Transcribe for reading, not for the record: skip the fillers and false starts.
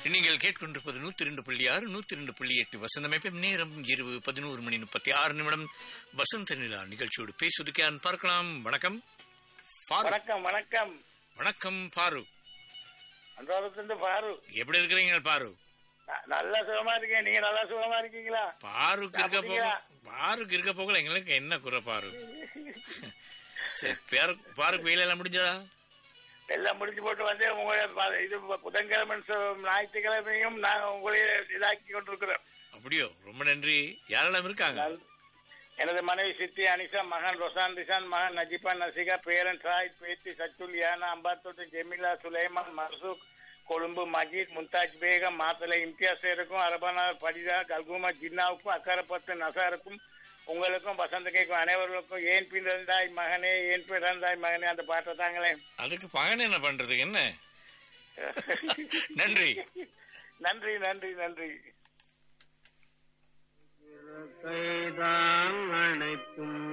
நீங்கள் கேட்கொண்டிருப்பது 102.6 102.8 வசந்தமைப்பும் நேரம் இரவு 11:36 வசந்த நிலா நிகழ்ச்சியோடு பேசுவதற்கு யான் பார்க்கலாம். வணக்கம் வணக்கம் வணக்கம் வணக்கம் பாரூக். அந்த பாரூக் எப்படி இருக்கிறீங்க பாரூக்? நல்லா சுகமா இருக்கேன். நீங்க நல்லா சுகமா இருக்கீங்களா? பாரூக் இருக்க போகல எங்களுக்கு என்ன குறை பாரூக்? சரி, பாரூக் வெயிலெல்லாம் முடிஞ்சதா? எல்லாம் முடிச்சு போட்டு வந்து உங்களுடைய இது புதன்கிழமை ஞாயிற்றுக்கிழமையும் நான் உங்களை இதாக்கி கொண்டிருக்கிறோம். அப்படியோ, ரொம்ப நன்றி. யாரெல்லாம் இருக்காங்க? எனது மனைவி சித்தி அனிஷா, மகன் ரொசான் ரிசான், மகன் நஜிபா நசிகா, பேரன் சாயித், பேத்தி சச்சுல், யானா, அம்பாத்தோட்டு, ஜெமிலா, சுலைமான், மர்சூக், கொழும்பு மஜீத், மும்தாஜ் பேகம், மாத்தலை இம்தியாசருக்கும், அரபானா படிதா, கல்குமா ஜின்னாவுக்கும், அக்கரப்பத்து நசாருக்கும், உங்களுக்கும் வசந்த கேட்கும் அனைவர்களுக்கும் ஏன் பிறந்தாய் மகனே, ஏன் பிறந்தாய் மகனே அந்த பாட்டை தாங்களே. அதுக்கு பகன் என்ன பண்றதுக்கு என்ன? நன்றி நன்றி நன்றி நன்றி. கைதான் அனைத்தும்